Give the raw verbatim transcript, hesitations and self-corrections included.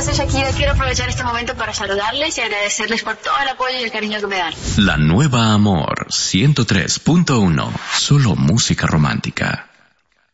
soy Shakira. Quiero aprovechar este momento para saludarles y agradecerles por todo el apoyo y el cariño que me dan. La nueva Amor ciento tres punto uno. Solo música romántica.